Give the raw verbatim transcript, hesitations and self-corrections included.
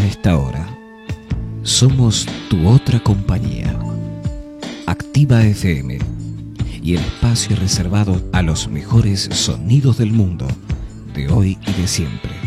esta hora. Somos tu otra compañía. Activa F M y el espacio reservado a los mejores sonidos del mundo, de hoy y de siempre.